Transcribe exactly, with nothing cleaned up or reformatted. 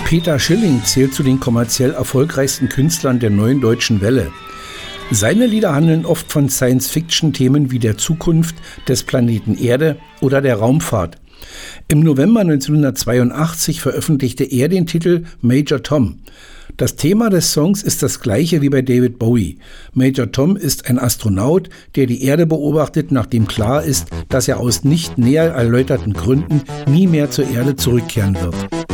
Peter Schilling zählt zu den kommerziell erfolgreichsten Künstlern der neuen deutschen Welle. Seine Lieder handeln oft von Science-Fiction-Themen wie der Zukunft, des Planeten Erde oder der Raumfahrt. Im November neunzehnhundertzweiundachtzig veröffentlichte er den Titel Major Tom. Das Thema des Songs ist das gleiche wie bei David Bowie. Major Tom ist ein Astronaut, der die Erde beobachtet, nachdem klar ist, dass er aus nicht näher erläuterten Gründen nie mehr zur Erde zurückkehren wird.